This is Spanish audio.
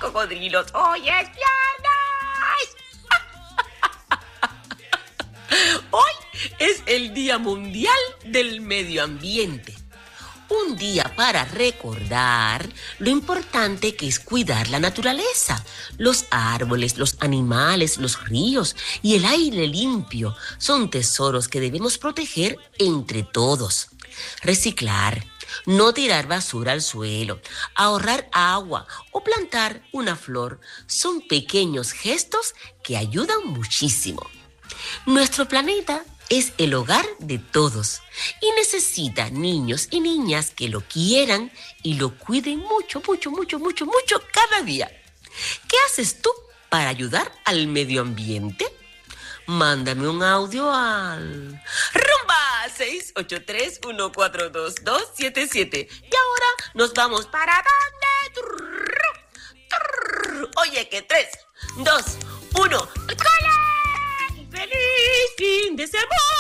cocodrilos! ¡Hoy es viernes! Hoy es el Día Mundial del Medio Ambiente. Un día para recordar lo importante que es cuidar la naturaleza. Los árboles, los animales, los ríos y el aire limpio son tesoros que debemos proteger entre todos. Reciclar, no tirar basura al suelo, ahorrar agua o plantar una flor son pequeños gestos que ayudan muchísimo. Nuestro planeta es el hogar de todos y necesita niños y niñas que lo quieran y lo cuiden mucho, mucho, mucho, mucho, mucho cada día. ¿Qué haces tú para ayudar al medio ambiente? Mándame un audio al Rumba 683-142-277. Y ahora nos vamos para dónde. Oye, que 3, 2, 1. ¡Cole! ¡Feliz fin de semana!